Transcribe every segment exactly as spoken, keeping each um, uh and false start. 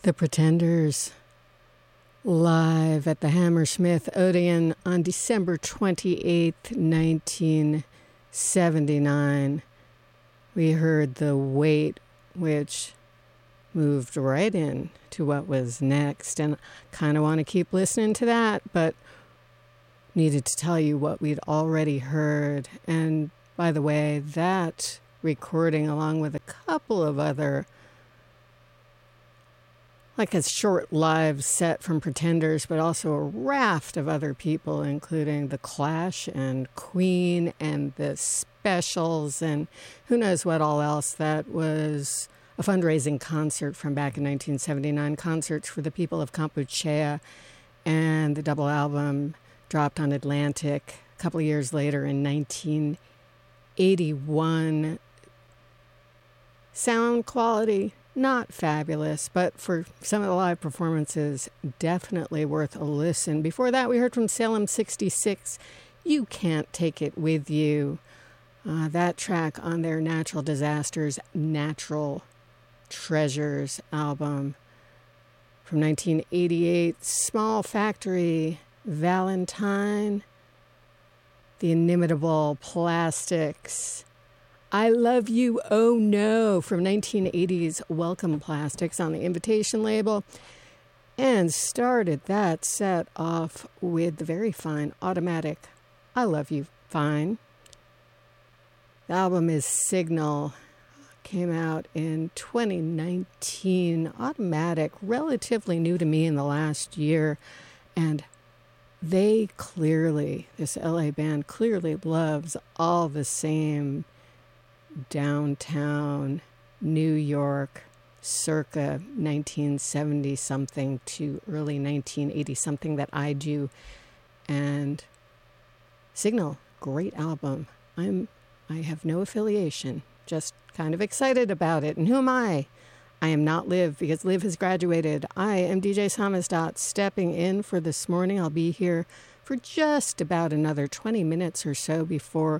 The Pretenders, live at the Hammersmith Odeon on December twenty-eighth, nineteen seventy-nine. We heard The Wait, which moved right in to what was next, and kind of want to keep listening to that, but needed to tell you what we'd already heard. And by the way, that recording, along with a couple of other, like a short live set from Pretenders, but also a raft of other people, including The Clash and Queen and The Specials and who knows what all else. That was a fundraising concert from back in nineteen seventy-nine, Concerts for the People of Kampuchea, and the double album dropped on Atlantic a couple of years later in nineteen eighty-one. Sound quality, not fabulous, but for some of the live performances, definitely worth a listen. Before that, we heard from Salem sixty-six, You Can't Take It With You. Uh, that track on their Natural Disasters, Natural Treasures album from nineteen eighty-eight. Small Factory, Valentine, The Inimitable Plastics, I Love You, Oh No, from nineteen eighties Welcome Plastics on the Invitation label, and started that set off with the very fine Automatic, I Love You Fine. The album is Signal, came out in twenty nineteen. Automatic, relatively new to me in the last year, and they clearly, this L A band clearly loves all the same downtown New York circa nineteen seventy something to early nineteen eighty something that I do. And Signal, great album. I'm I have no affiliation, just kind of excited about it. And who am I? I am not Liv, because Liv has graduated. I am D J Samizdat, stepping in for this morning. I'll be here for just about another twenty minutes or so before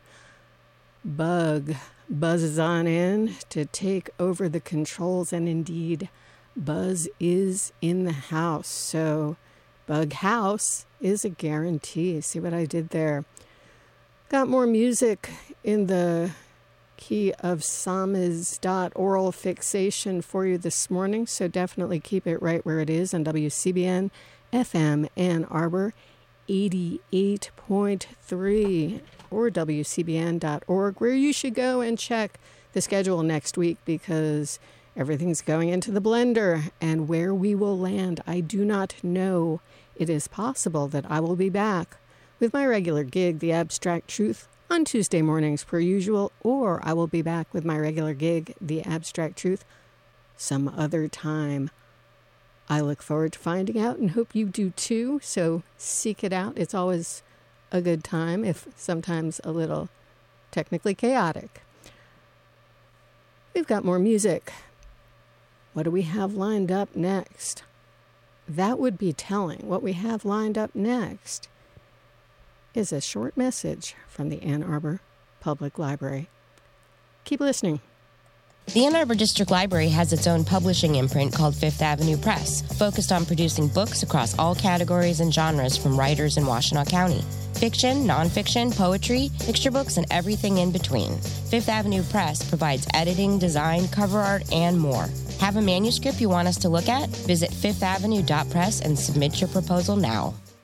Bug buzzes on in to take over the controls. And indeed, Buzz is in the house. So Bug House is a guarantee. See what I did there? Got more music in the key of Samizdat oral fixation for you this morning, so definitely keep it right where it is on W C B N F M Ann Arbor eighty-eight point three or W C B N dot org, where you should go and check the schedule next week, because everything's going into the blender, and where we will land, I do not know. It is possible that I will be back with my regular gig, The Abstract Truth, on Tuesday mornings per usual, or I will be back with my regular gig, The Abstract Truth, some other time. I look forward to finding out and hope you do too, so seek it out. It's always a good time, if sometimes a little technically chaotic. We've got more music. What do we have lined up next? That would be telling. What we have lined up next is a short message from the Ann Arbor Public Library. Keep listening. The Ann Arbor District Library has its own publishing imprint called Fifth Avenue Press, focused on producing books across all categories and genres from writers in Washtenaw County. Fiction, nonfiction, poetry, picture books, and everything in between. Fifth Avenue Press provides editing, design, cover art, and more. Have a manuscript you want us to look at? Visit fifth avenue dot press and submit your proposal now.